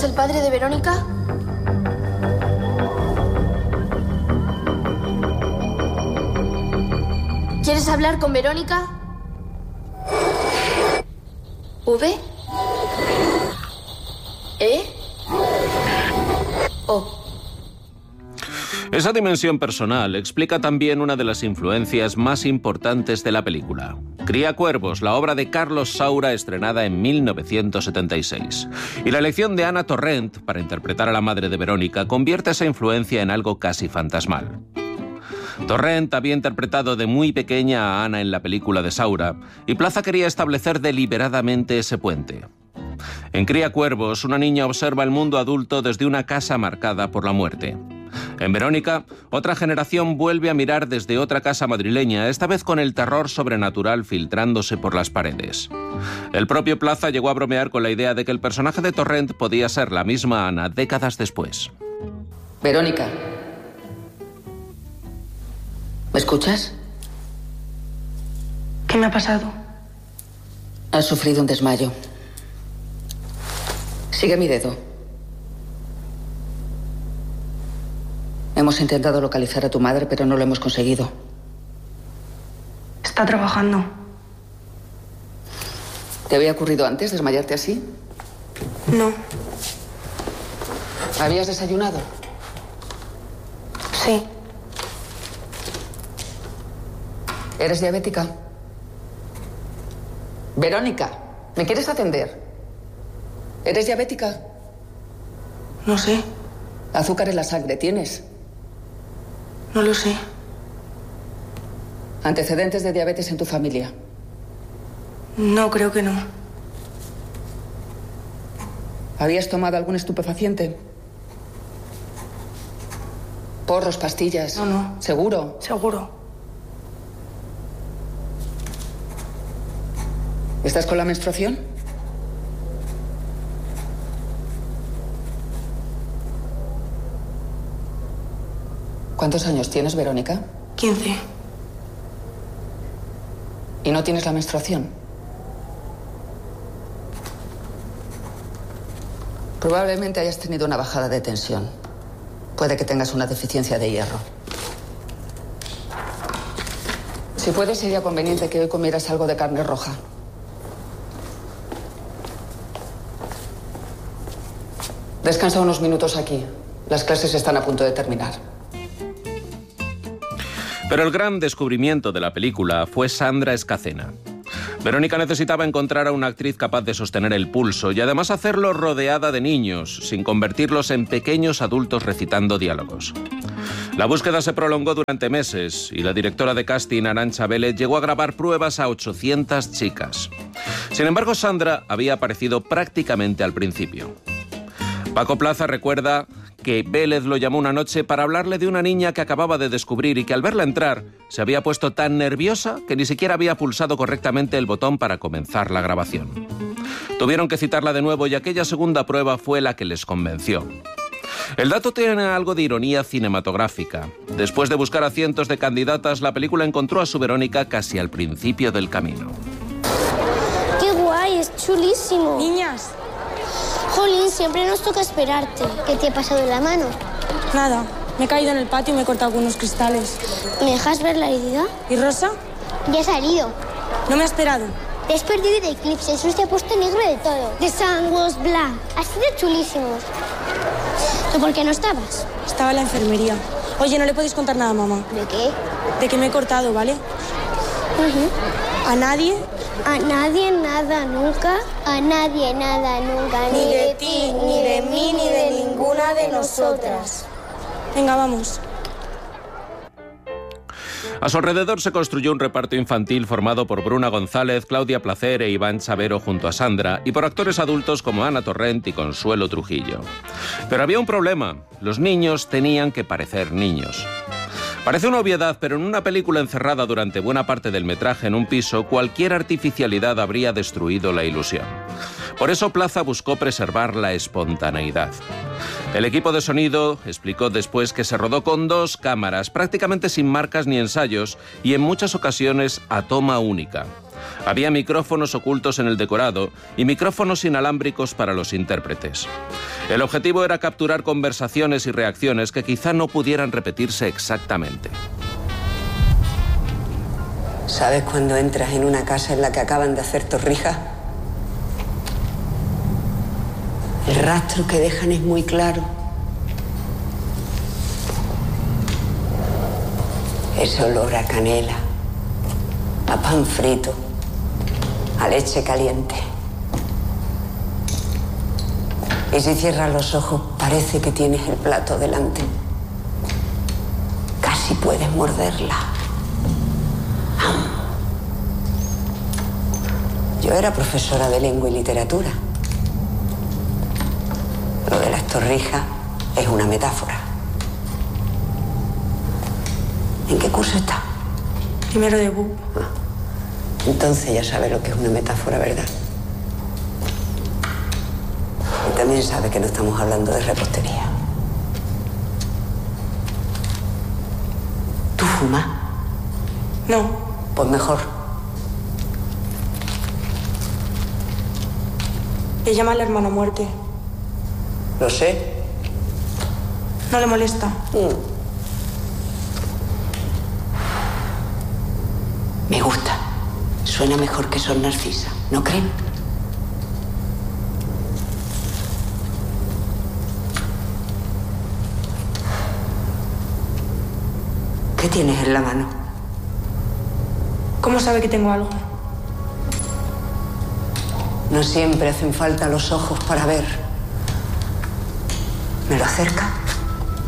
el padre de Verónica? ¿Quieres hablar con Verónica? ¿V? ¿E? O. Esa dimensión personal explica también una de las influencias más importantes de la película. Cría cuervos, la obra de Carlos Saura, estrenada en 1976. Y la elección de Anna Torrent para interpretar a la madre de Verónica convierte esa influencia en algo casi fantasmal. Torrent había interpretado de muy pequeña a Ana en la película de Saura, y Plaza quería establecer deliberadamente ese puente. En Cría cuervos, una niña observa el mundo adulto desde una casa marcada por la muerte. En Verónica, otra generación vuelve a mirar desde otra casa madrileña, esta vez con el terror sobrenatural filtrándose por las paredes. El propio Plaza llegó a bromear con la idea de que el personaje de Torrent podía ser la misma Ana décadas después. Verónica, ¿me escuchas? ¿Qué me ha pasado? Has sufrido un desmayo. Sigue mi dedo. Hemos intentado localizar a tu madre, pero no lo hemos conseguido. Está trabajando. ¿Te había ocurrido antes desmayarte así? No. ¿Habías desayunado? Sí. ¿Eres diabética? Verónica, ¿me quieres atender? ¿Eres diabética? No sé. ¿Azúcar en la sangre tienes? No lo sé. ¿Antecedentes de diabetes en tu familia? No, creo que no. ¿Habías tomado algún estupefaciente? ¿Porros, pastillas? No. ¿Seguro? Seguro. ¿Estás con la menstruación? ¿Cuántos años tienes, Verónica? 15. ¿Y no tienes la menstruación? Probablemente hayas tenido una bajada de tensión. Puede que tengas una deficiencia de hierro. Si puede, sería conveniente que hoy comieras algo de carne roja. Descansa unos minutos aquí. Las clases están a punto de terminar. Pero el gran descubrimiento de la película fue Sandra Escacena. Verónica necesitaba encontrar a una actriz capaz de sostener el pulso y además hacerlo rodeada de niños, sin convertirlos en pequeños adultos recitando diálogos. La búsqueda se prolongó durante meses y la directora de casting, Arantxa Vélez, llegó a grabar pruebas a 800 chicas. Sin embargo, Sandra había aparecido prácticamente al principio. Paco Plaza recuerda que Vélez lo llamó una noche para hablarle de una niña que acababa de descubrir y que al verla entrar se había puesto tan nerviosa que ni siquiera había pulsado correctamente el botón para comenzar la grabación. Tuvieron que citarla de nuevo y aquella segunda prueba fue la que les convenció. El dato tiene algo de ironía cinematográfica. Después de buscar a cientos de candidatas, la película encontró a su Verónica casi al principio del camino. ¡Qué guay! Es chulísimo. Niñas. Jolín, siempre nos toca esperarte. ¿Qué te ha pasado en la mano? Nada. Me he caído en el patio y me he cortado con unos cristales. ¿Me dejas ver la herida? ¿Y Rosa? Ya ha salido. No me ha esperado. Te has perdido de eclipse. Eso se ha puesto negro de todo. The sun was black. Ha sido chulísimo. ¿Tú por qué no estabas? Estaba en la enfermería. Oye, no le podéis contar nada a mamá. ¿De qué? De que me he cortado, ¿vale? ¿A nadie? A nadie, nada, nunca. A nadie, nada, nunca. Ni de ti, ni de mí, ni de ninguna de nosotras. Venga, vamos. A su alrededor se construyó un reparto infantil formado por Bruna González, Claudia Placer e Iván Chavero junto a Sandra y por actores adultos como Ana Torrent y Consuelo Trujillo. Pero había un problema. Los niños tenían que parecer niños. Parece una obviedad, pero en una película encerrada durante buena parte del metraje en un piso, cualquier artificialidad habría destruido la ilusión. Por eso Plaza buscó preservar la espontaneidad. El equipo de sonido explicó después que se rodó con 2 cámaras, prácticamente sin marcas ni ensayos, y en muchas ocasiones a toma única. Había micrófonos ocultos en el decorado y micrófonos inalámbricos para los intérpretes. El objetivo era capturar conversaciones y reacciones que quizá no pudieran repetirse exactamente. ¿Sabes cuando entras en una casa en la que acaban de hacer torrijas? El rastro que dejan es muy claro. Ese olor a canela, a pan frito, a leche caliente. Y si cierras los ojos, parece que tienes el plato delante. Casi puedes morderla. Yo era profesora de lengua y literatura. Lo de las torrijas es una metáfora. ¿En qué curso está? Primero de BUP. Entonces ya sabe lo que es una metáfora, ¿verdad? Y también sabe que no estamos hablando de repostería. ¿Tú fumas? No. Pues mejor. Le llama a la hermana muerte. Lo sé. No le molesta. Me gusta. Suena mejor que Son Narcisa, ¿no creen? ¿Qué tienes en la mano? ¿Cómo sabe que tengo algo? No siempre hacen falta los ojos para ver. ¿Me lo acerca?